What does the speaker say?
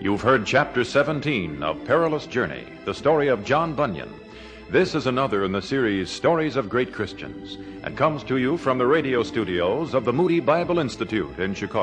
You've heard Chapter 17 of Perilous Journey, the story of John Bunyan. This is another in the series Stories of Great Christians, and comes to you from the radio studios of the Moody Bible Institute in Chicago.